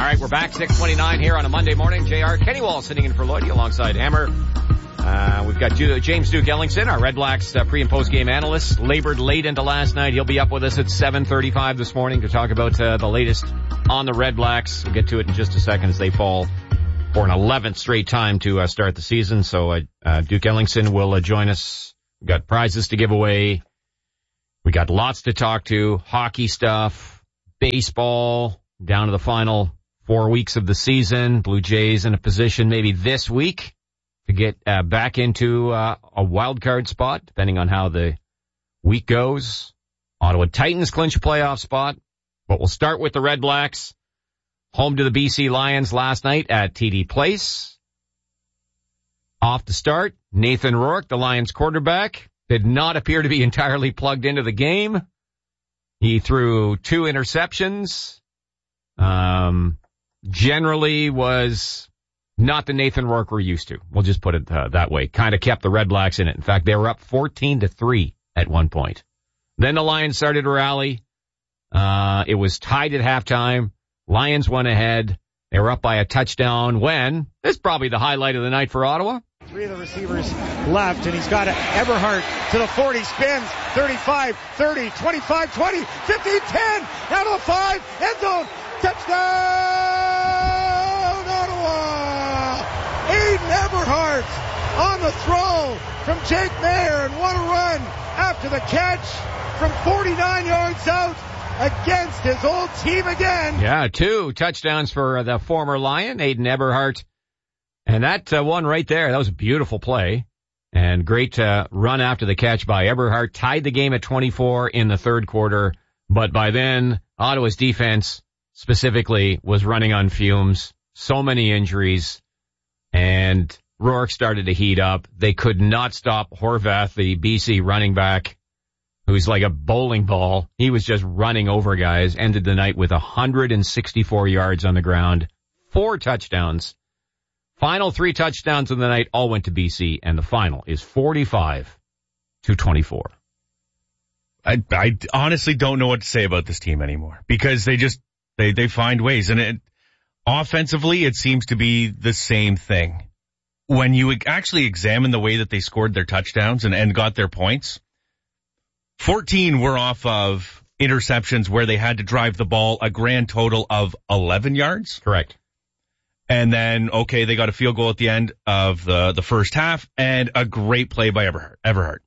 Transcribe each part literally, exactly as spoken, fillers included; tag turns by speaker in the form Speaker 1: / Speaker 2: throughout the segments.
Speaker 1: All right, we're back, six twenty-nine here on a Monday morning. J R Kenny Wall sitting in for Lloydie alongside Hammer. Uh, we've got James Duke Ellingson, our Red Blacks uh, pre- and post-game analyst, labored late into last night. He'll be up with us at seven thirty-five this morning to talk about uh, the latest on the Red Blacks. We'll get to it in just a second as they fall for an eleventh straight time to uh, start the season. So uh, uh, Duke Ellingson will uh, join us. We've got prizes to give away. We got lots to talk to, hockey stuff, baseball, down to the final four weeks of the season. Blue Jays in a position maybe this week to get uh, back into uh, a wild card spot, depending on how the week goes. Ottawa Titans clinch a playoff spot, but we'll start with the Red Blacks. Home to the B C Lions last night at T D Place. Off the start, Nathan Rourke, the Lions quarterback, did not appear to be entirely plugged into the game. He threw two interceptions. Um, generally was not the Nathan Rourke we're used to. We'll just put it uh, that way. Kind of kept the Red Blacks in it. In fact, they were up fourteen to three at one point. Then the Lions started to rally. Uh, it was tied at halftime. Lions went ahead. They were up by a touchdown when, this is probably the highlight of the night for Ottawa.
Speaker 2: Three of the receivers left, and he's got Eberhardt to the forty, spins, thirty-five, thirty, twenty-five, twenty, fifteen, ten, down to the five, end zone, touchdown, Ottawa! Aiden Eberhardt on the throw from Jake Mayer, and what a run after the catch from forty-nine yards out against his old team again.
Speaker 1: Yeah, two touchdowns for the former Lion, Aiden Eberhardt. And that uh, one right there, that was a beautiful play. And great uh, run after the catch by Eberhardt. Tied the game at twenty-four in the third quarter. But by then, Ottawa's defense specifically was running on fumes. So many injuries. And Rourke started to heat up. They could not stop Horvath, the B C running back, who's like a bowling ball. He was just running over guys. Ended the night with one hundred sixty-four yards on the ground. Four touchdowns. Final three touchdowns of the night all went to B C, and the final is forty-five to twenty-four.
Speaker 3: I, I honestly don't know what to say about this team anymore because they just, they, they find ways. And it, offensively, it seems to be the same thing. When you actually examine the way that they scored their touchdowns and, and got their points, fourteen were off of interceptions where they had to drive the ball a grand total of eleven yards.
Speaker 1: Correct.
Speaker 3: And then, okay, they got a field goal at the end of the, the first half and a great play by Eberhardt. Eberhardt.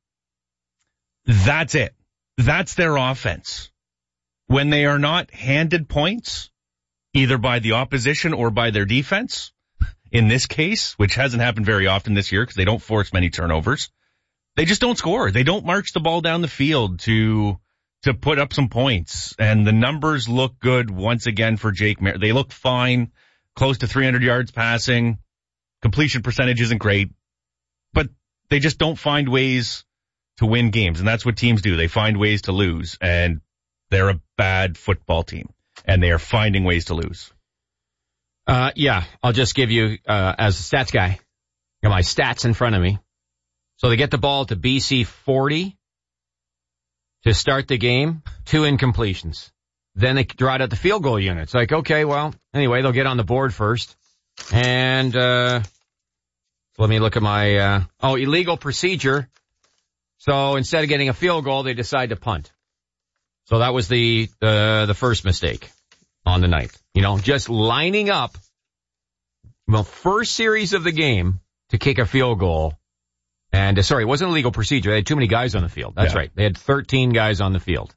Speaker 3: That's it. That's their offense. When they are not handed points, either by the opposition or by their defense, in this case, which hasn't happened very often this year because they don't force many turnovers, they just don't score. They don't march the ball down the field to to put up some points. And the numbers look good once again for Jake Mayer. They look fine. Close to three hundred yards passing. Completion percentage isn't great. But they just don't find ways to win games. And that's what teams do. They find ways to lose. And they're a bad football team. And they are finding ways to lose.
Speaker 1: Uh, yeah, I'll just give you, uh, as a stats guy, got my stats in front of me. So they get the ball to B C forty to start the game. Two incompletions. Then they draw it at the field goal unit. It's like, okay, well, anyway, they'll get on the board first. And, uh, let me look at my, uh, oh, illegal procedure. So instead of getting a field goal, they decide to punt. So that was the, uh, the first mistake on the night. You know, just lining up the first series of the game to kick a field goal. And, uh, sorry, it wasn't a legal procedure. They had too many guys on the field. That's yeah. right. They had thirteen guys on the field.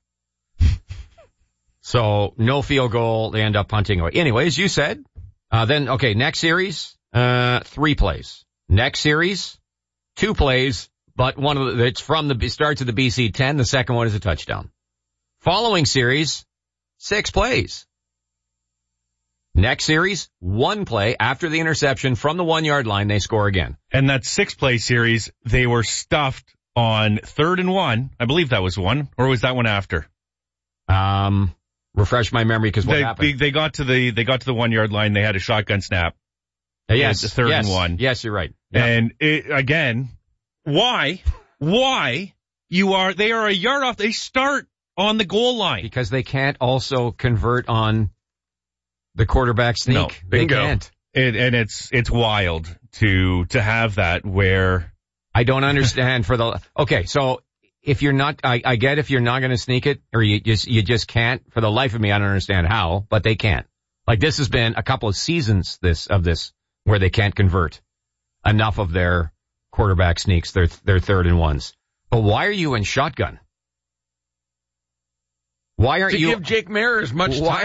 Speaker 1: So no field goal. They end up punting away. Anyways, you said, uh, then, okay, next series, uh, three plays. Next series, two plays, but one of the, it's from the, starts at the B C ten. The second one is a touchdown. Following series, six plays. Next series, one play after the interception from the one yard line. They score again.
Speaker 3: And that six play series, they were stuffed on third and one. I believe that was one, or was that one after?
Speaker 1: Um, refresh my memory because what
Speaker 3: they,
Speaker 1: happened?
Speaker 3: They got to the, they got to the one yard line. They had a shotgun snap.
Speaker 1: Uh, yes.
Speaker 3: The third
Speaker 1: yes,
Speaker 3: and one.
Speaker 1: Yes, you're right. Yep.
Speaker 3: And it, again, why, why you are, they are a yard off. They start on the goal line.
Speaker 1: Because they can't also convert on The quarterback sneak.
Speaker 3: No,
Speaker 1: they
Speaker 3: bingo.
Speaker 1: can't.
Speaker 3: It, and it's it's wild to to have that where
Speaker 1: I don't understand for the okay. So if you're not, I, I get if you're not going to sneak it, or you just you just can't. For the life of me, I don't understand how, but they can't. Like this has been a couple of seasons this of this where they can't convert enough of their quarterback sneaks, their their third and ones. But why are you in shotgun? Why aren't
Speaker 4: to
Speaker 1: you
Speaker 4: give Jake Maier as much
Speaker 1: why
Speaker 4: time